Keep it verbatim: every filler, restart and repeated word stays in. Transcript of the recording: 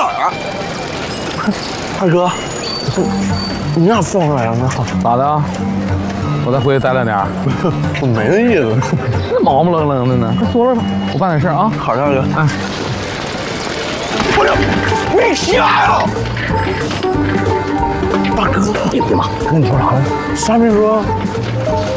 啊！大哥，你俩放出来了呢？ 咋的？我再回去待两天。 我没那意思， 这毛毛愣愣的呢，快坐着吧，我办点事啊。 好，大哥。 哎， 不是，你瞎呀！大哥，你别骂，跟你说啥呢？三明哥